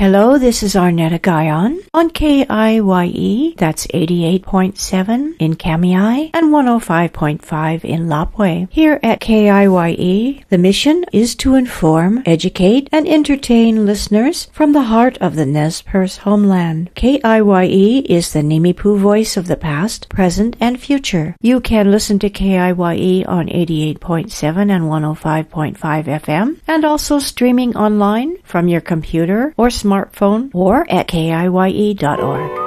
Hello, this is Arnetta Guyon on KIYE, that's 88.7 in Kamiai and 105.5 in Lapwai. Here at KIYE, the mission is to inform, educate, and entertain listeners from the heart of the Nez Perce homeland. KIYE is the Nimipu voice of the past, present, and future. You can listen to KIYE on 88.7 and 105.5 FM, and also streaming online from your computer or smartphone or at KIYE.org.